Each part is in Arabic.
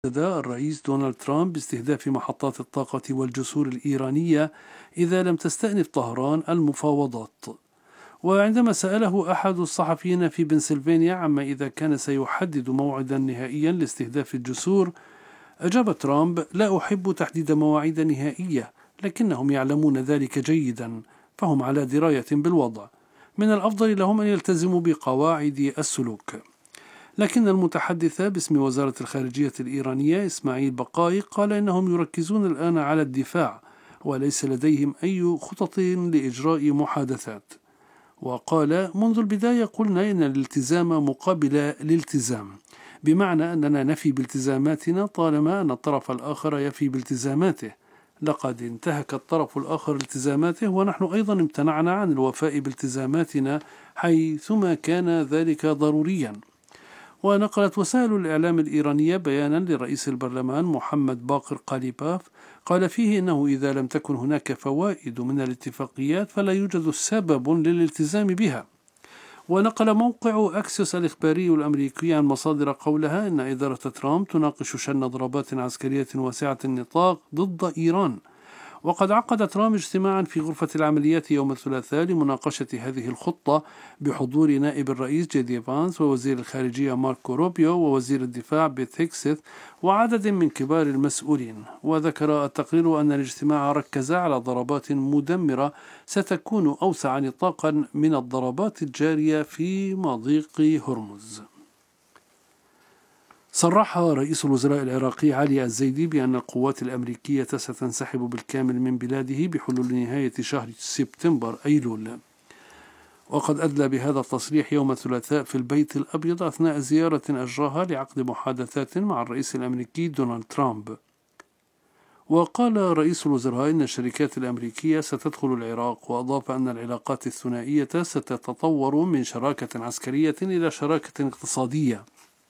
الرئيس دونالد ترامب باستهداف محطات الطاقة والجسور الإيرانية إذا لم تستأنف طهران المفاوضات. وعندما سأله أحد الصحفيين في بنسلفانيا عما إذا كان سيحدد موعدا نهائيا لاستهداف الجسور، أجاب ترامب: لا أحب تحديد مواعيد نهائية، لكنهم يعلمون ذلك جيدا، فهم على دراية بالوضع. من الأفضل لهم أن يلتزموا بقواعد السلوك. لكن المتحدث باسم وزارة الخارجية الإيرانية إسماعيل بقاي قال إنهم يركزون الآن على الدفاع وليس لديهم أي خطط لإجراء محادثات. وقال: منذ البداية قلنا إن الالتزام مقابل الالتزام، بمعنى أننا نفي بالتزاماتنا طالما أن الطرف الآخر يفي بالتزاماته. لقد انتهك الطرف الآخر التزاماته ونحن أيضا امتنعنا عن الوفاء بالتزاماتنا حيثما كان ذلك ضروريا. ونقلت وسائل الإعلام الإيرانية بيانا لرئيس البرلمان محمد باقر قاليباف قال فيه إنه إذا لم تكن هناك فوائد من الاتفاقيات فلا يوجد سبب للالتزام بها. ونقل موقع أكسيوس الإخباري الأمريكي عن مصادر قولها إن إدارة ترامب تناقش شن ضربات عسكرية واسعة النطاق ضد إيران. وقد عقد ترامب اجتماعا في غرفة العمليات يوم الثلاثاء لمناقشة هذه الخطة بحضور نائب الرئيس جي دي فانس ووزير الخارجية ماركو روبيو ووزير الدفاع بيت هيكسيت وعدد من كبار المسؤولين. وذكر التقرير أن الاجتماع ركز على ضربات مدمرة ستكون أوسع نطاقا من الضربات الجارية في مضيق هرمز. صرح رئيس الوزراء العراقي علي الزيدي بأن القوات الأمريكية ستنسحب بالكامل من بلاده بحلول نهاية شهر سبتمبر أيلول. وقد أدلى بهذا التصريح يوم الثلاثاء في البيت الأبيض أثناء زيارة أجراها لعقد محادثات مع الرئيس الأمريكي دونالد ترامب. وقال رئيس الوزراء إن الشركات الأمريكية ستدخل العراق، وأضاف أن العلاقات الثنائية ستتطور من شراكة عسكرية إلى شراكة اقتصادية.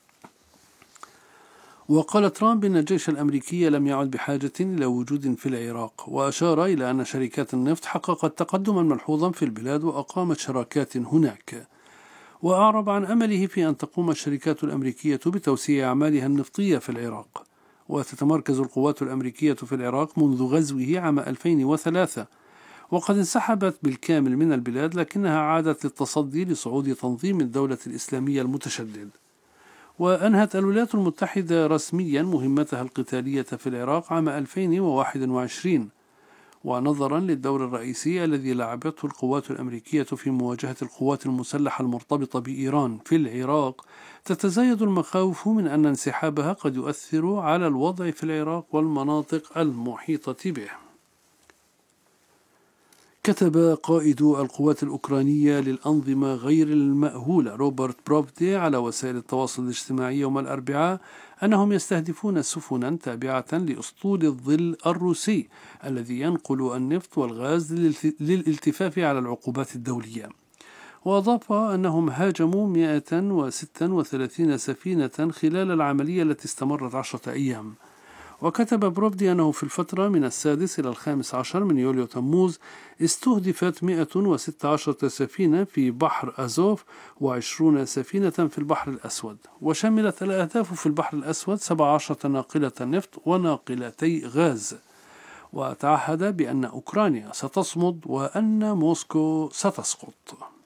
وقال ترامب إن الجيش الأمريكي لم يعد بحاجة إلى وجود في العراق، وأشار إلى أن شركات النفط حققت تقدما ملحوظا في البلاد وأقامت شراكات هناك. وأعرب عن أمله في أن تقوم الشركات الأمريكية بتوسيع أعمالها النفطية في العراق. وتتمركز القوات الأمريكية في العراق منذ غزوه عام 2003، وقد انسحبت بالكامل من البلاد، لكنها عادت للتصدي لصعود تنظيم الدولة الإسلامية المتشدد. وأنهت الولايات المتحدة رسميا مهمتها القتالية في العراق عام 2021. ونظرا للدور الرئيسي الذي لعبته القوات الأمريكية في مواجهة القوات المسلحة المرتبطة بإيران في العراق، تتزايد المخاوف من أن انسحابها قد يؤثر على الوضع في العراق والمناطق المحيطة به. كتب قائد القوات الأوكرانية للأنظمة غير المأهولة روبرت بروفدي على وسائل التواصل الاجتماعي يوم الأربعاء أنهم يستهدفون سفنا تابعة لأسطول الظل الروسي الذي ينقل النفط والغاز للالتفاف على العقوبات الدولية. وأضاف أنهم هاجموا 136 سفينة خلال العملية التي استمرت 10 أيام. وكتب بروفدي أنه في الفترة من 6 إلى 15 من يوليو تموز استهدفت 116 سفينة في بحر أزوف و20 سفينة في البحر الأسود، وشملت الأهداف في البحر الأسود 17 ناقلة نفط وناقلتي غاز. وتعهد بأن أوكرانيا ستصمد وأن موسكو ستسقط.